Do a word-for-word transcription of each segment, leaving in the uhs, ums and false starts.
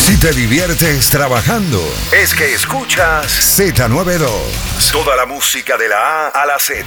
Si te diviertes trabajando, es que escuchas Z noventa y dos. Toda la música de la A a la Z.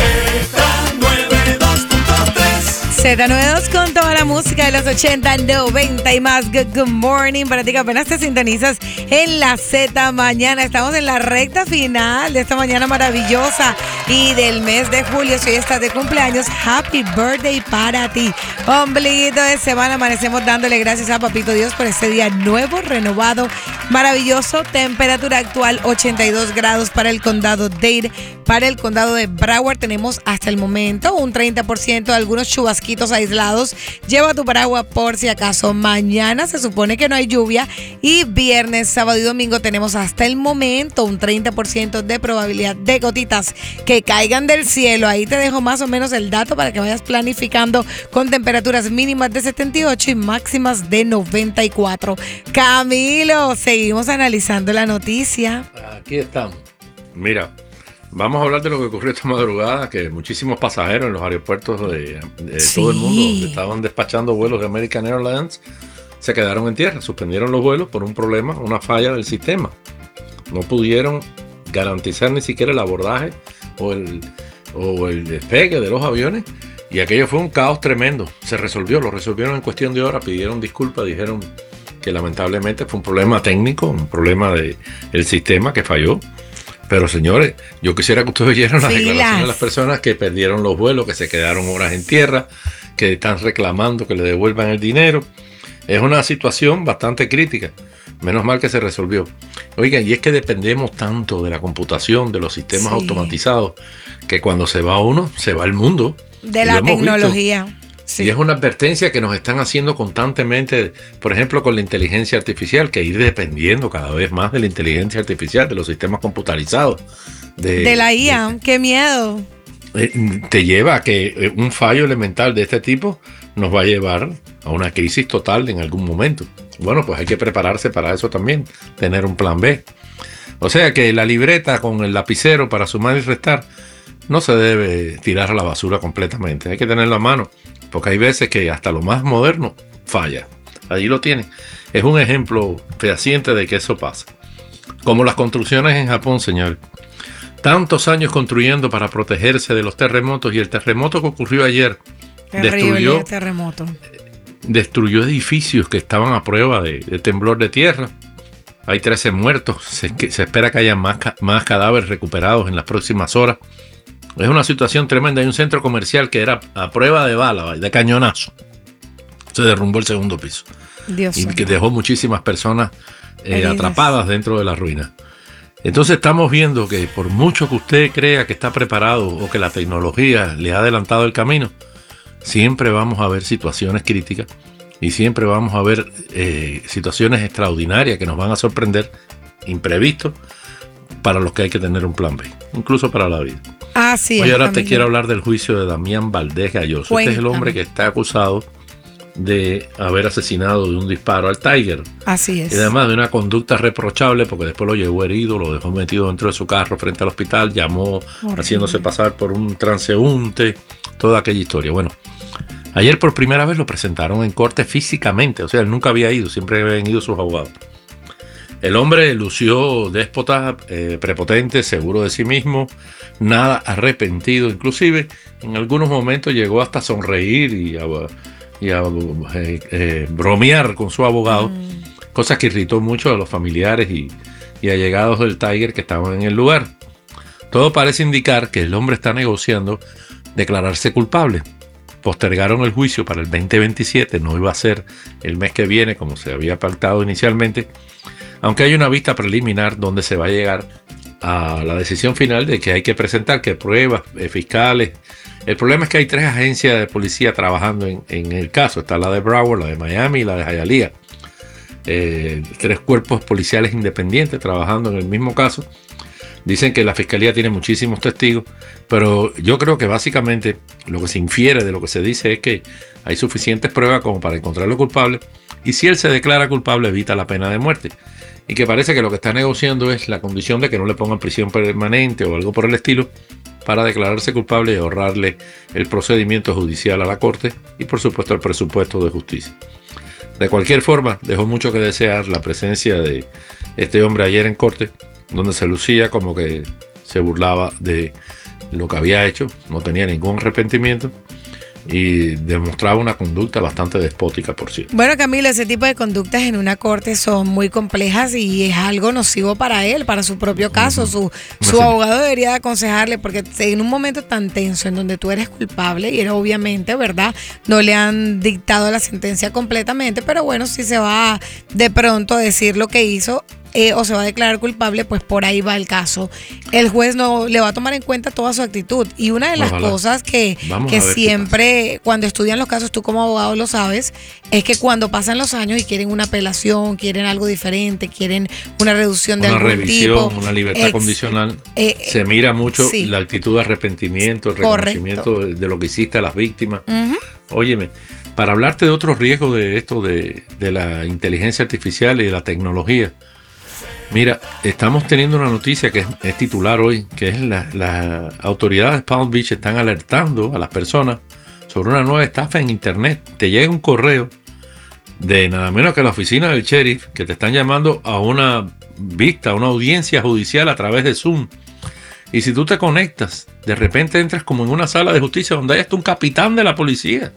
Z noventa y dos punto tres. Z noventa y dos con toda la música de los ochenta, noventa y más. Good, good morning. Para ti que apenas te sintonizas en la Z mañana. Estamos en la recta final de esta mañana maravillosa y del mes de julio. Si hoy estás de cumpleaños, happy birthday para ti. Ombliguito de semana, amanecemos dándole gracias a Papito Dios por este día nuevo, renovado, maravilloso. Temperatura actual ochenta y dos grados para el condado Dade. Para el condado de Broward tenemos hasta el momento un treinta por ciento de algunos chubasquitos aislados. Lleva tu paraguas por si acaso. Mañana se supone que no hay lluvia y viernes, sábado y domingo tenemos hasta el momento un treinta por ciento de probabilidad de gotitas que caigan del cielo. Ahí te dejo más o menos el dato para que vayas planificando con temperaturas mínimas de setenta y ocho y máximas de noventa y cuatro. Camilo, seguimos analizando la noticia. Aquí estamos. Mira, vamos a hablar de lo que ocurrió esta madrugada, que muchísimos pasajeros en los aeropuertos de, de sí. todo el mundo donde estaban despachando vuelos de American Airlines se quedaron en tierra, suspendieron los vuelos por un problema, una falla del sistema. No pudieron garantizar ni siquiera el abordaje o el, o el despegue de los aviones y aquello fue un caos tremendo. Se resolvió, lo resolvieron en cuestión de horas, pidieron disculpas, dijeron que lamentablemente fue un problema técnico, un problema del sistema que falló. Pero señores, yo quisiera que ustedes oyeran las declaraciones de las personas que perdieron los vuelos, que se quedaron horas en tierra, que están reclamando que le devuelvan el dinero. Es una situación bastante crítica. Menos mal que se resolvió. Oigan, y es que dependemos tanto de la computación, de los sistemas sí. automatizados, que cuando se va uno, se va el mundo. De la tecnología. Sí. Y es una advertencia que nos están haciendo constantemente, por ejemplo, con la inteligencia artificial, que ir dependiendo cada vez más de la inteligencia artificial, de los sistemas computarizados. De, de la I A, de, qué miedo. Eh, te lleva a que un fallo elemental de este tipo nos va a llevar a una crisis total en algún momento. Bueno, pues hay que prepararse para eso también, tener un plan B. O sea que la libreta con el lapicero para sumar y restar no se debe tirar a la basura completamente, hay que tenerlo a mano. Porque hay veces que hasta lo más moderno falla. Ahí lo tienen. Es un ejemplo fehaciente de que eso pasa. Como las construcciones en Japón, señor. Tantos años construyendo para protegerse de los terremotos y el terremoto que ocurrió ayer Terrible destruyó, terremoto. destruyó edificios que estaban a prueba de, de temblor de tierra. Hay trece muertos. Se, se espera que haya más, más cadáveres recuperados en las próximas horas. Es una situación tremenda. Hay un centro comercial que era a prueba de bala, de cañonazo. Se derrumbó el segundo piso. Dios y mío. que dejó muchísimas personas eh, atrapadas dentro de la ruina. Entonces estamos viendo que por mucho que usted crea que está preparado o que la tecnología le ha adelantado el camino, siempre vamos a ver situaciones críticas y siempre vamos a ver eh, situaciones extraordinarias que nos van a sorprender, imprevistos, para los que hay que tener un plan B, incluso para la vida. Así es. Oye, ahora te quiero hablar del juicio de Damián Valdés Galloso. Cuéntame. Este es el hombre que está acusado de haber asesinado de un disparo al Tiger. Así es. Y además de una conducta reprochable, porque después lo llevó herido, lo dejó metido dentro de su carro frente al hospital, llamó Horrible. haciéndose pasar por un transeúnte, toda aquella historia. Bueno, ayer por primera vez lo presentaron en corte físicamente, o sea, él nunca había ido, siempre habían ido sus abogados. El hombre lució déspota, eh, prepotente, seguro de sí mismo, nada arrepentido. Inclusive, en algunos momentos llegó hasta sonreír y a, y a eh, eh, bromear con su abogado, mm. cosa que irritó mucho a los familiares y, y allegados del Tiger que estaban en el lugar. Todo parece indicar que el hombre está negociando declararse culpable. Postergaron el juicio para el veinte veintisiete, no iba a ser el mes que viene como se había pactado inicialmente, aunque hay una vista preliminar donde se va a llegar a la decisión final de que hay que presentar que pruebas eh, fiscales. El problema es que hay tres agencias de policía trabajando en, en el caso. Está la de Broward, la de Miami y la de Hialeah. Eh, tres cuerpos policiales independientes trabajando en el mismo caso. Dicen que la fiscalía tiene muchísimos testigos, pero yo creo que básicamente lo que se infiere de lo que se dice es que hay suficientes pruebas como para encontrarlo culpable, y si él se declara culpable evita la pena de muerte, y que parece que lo que está negociando es la condición de que no le pongan prisión permanente o algo por el estilo para declararse culpable y ahorrarle el procedimiento judicial a la corte y por supuesto el presupuesto de justicia. De cualquier forma, dejó mucho que desear la presencia de este hombre ayer en corte, donde se lucía como que se burlaba de lo que había hecho, no tenía ningún arrepentimiento y demostraba una conducta bastante despótica, por cierto. Bueno, Camilo, ese tipo de conductas en una corte son muy complejas y es algo nocivo para él, para su propio caso. Su, su Sí. abogado debería aconsejarle, porque en un momento tan tenso en donde tú eres culpable y eres obviamente, ¿verdad? No le han dictado la sentencia completamente, pero bueno, si se va de pronto a decir lo que hizo, Eh, o se va a declarar culpable, pues por ahí va el caso. El juez no le va a tomar en cuenta toda su actitud. Y una de las Ojalá. cosas que, Vamos que a ver qué siempre, cuando estudian los casos, tú como abogado lo sabes, es que cuando pasan los años y quieren una apelación, quieren algo diferente, quieren una reducción de Una algún revisión, tipo, una libertad ex- condicional. eh, Se mira mucho sí. la actitud de arrepentimiento, el Correcto. reconocimiento de, de lo que hiciste a las víctimas. Ujú. Óyeme, para hablarte de otros riesgos de esto, de, de la inteligencia artificial y de la tecnología, mira, estamos teniendo una noticia que es, es titular hoy, que es la- las autoridades de Palm Beach están alertando a las personas sobre una nueva estafa en internet. Te llega un correo de nada menos que la oficina del sheriff que te están llamando a una vista, a una audiencia judicial a través de Zoom. Y si tú te conectas, de repente entras como en una sala de justicia donde hay hasta un capitán de la policía.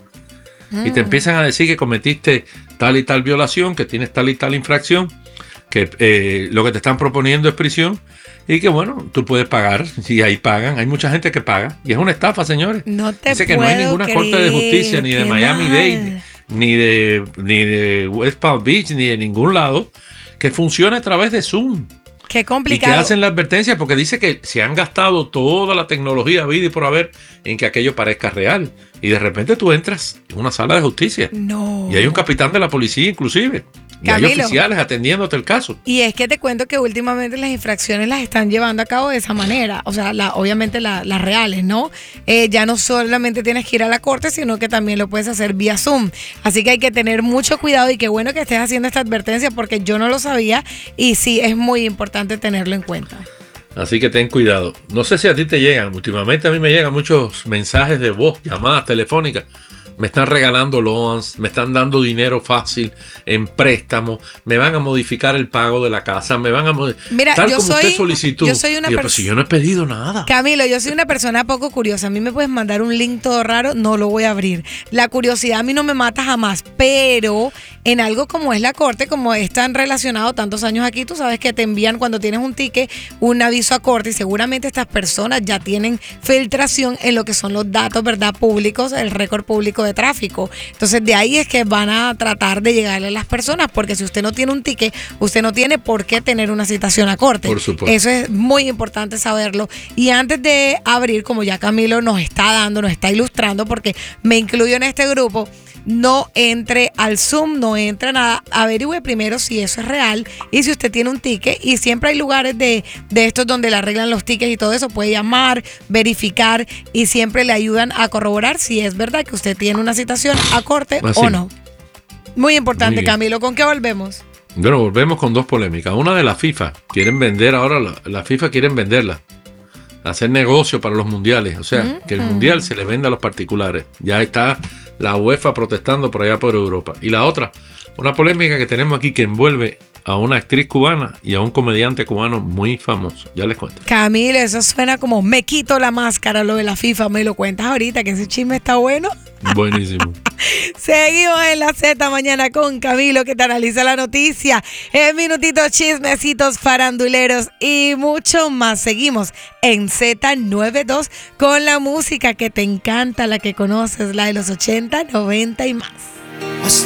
Y te empiezan a decir que cometiste tal y tal violación, que tienes tal y tal infracción, que eh, lo que te están proponiendo es prisión y que bueno, tú puedes pagar, y ahí pagan, hay mucha gente que paga y es una estafa, señores. No te Dice que no hay puedo ninguna corte de justicia, creer, ni de qué Miami-Dade, mal. ni de, ni de West Palm Beach, ni de ningún lado, que funcione a través de Zoom. Qué Y que complicado. hacen la advertencia porque dice que se han gastado toda la tecnología vida y por haber en que aquello parezca real. Y de repente tú entras en una sala de justicia No. y hay un capitán de la policía inclusive. Y hay Camilo. oficiales atendiéndote el caso. Y es que te cuento que últimamente las infracciones las están llevando a cabo de esa manera. O sea, la, obviamente la- las reales, ¿no? Eh, ya no solamente tienes que ir a la corte, sino que también lo puedes hacer vía Zoom. Así que hay que tener mucho cuidado y qué bueno que estés haciendo esta advertencia porque yo no lo sabía y sí, es muy importante tenerlo en cuenta. Así que ten cuidado. No sé si a ti te llegan. Últimamente a mí me llegan muchos mensajes de voz, llamadas telefónicas. Me están regalando loans, me están dando dinero fácil en préstamo, me van a modificar el pago de la casa, me van a modificar. Mira, tal yo como soy- usted solicitó. yo soy una Y yo, pers- pero si yo no he pedido nada. Camilo, yo soy una persona poco curiosa. A mí me puedes mandar un link todo raro, no lo voy a abrir. La curiosidad a mí no me mata jamás, pero en algo como es la corte, como están relacionados tantos años aquí, tú sabes que te envían cuando tienes un ticket un aviso a corte y seguramente estas personas ya tienen filtración en lo que son los datos, ¿verdad? Públicos, el récord público de tráfico. Entonces de ahí es que van a tratar de llegarle a las personas, porque si usted no tiene un ticket, usted no tiene por qué tener una citación a corte. Por supuesto. Eso es muy importante saberlo. Y antes de abrir, como ya Camilo nos está dando, nos está ilustrando, porque me incluyo en este grupo, no entre al Zoom, no entre a nada, averigüe primero si eso es real y si usted tiene un ticket, y siempre hay lugares de, de estos donde le arreglan los tickets y todo eso, puede llamar, verificar y siempre le ayudan a corroborar si es verdad que usted tiene una citación a corte Así. o no. Muy importante, Muy bien. Camilo, ¿con qué volvemos? Bueno, volvemos con dos polémicas. Una de la FIFA. Quieren vender ahora, la, la FIFA quieren venderla. Hacer negocio para los mundiales. O sea, que el mundial se le venda a los particulares. Ya está la UEFA protestando por allá por Europa. Y la otra, una polémica que tenemos aquí que envuelve a una actriz cubana y a un comediante cubano muy famoso. Ya les cuento. Camilo, eso suena como me quito la máscara, lo de la FIFA. Me lo cuentas ahorita, que ese chisme está bueno. Buenísimo. Seguimos en la Z mañana con Camilo, que te analiza la noticia. En minutitos, chismecitos, faranduleros y mucho más. Seguimos en Z noventa y dos con la música que te encanta, la que conoces, la de los ochenta, noventa y más.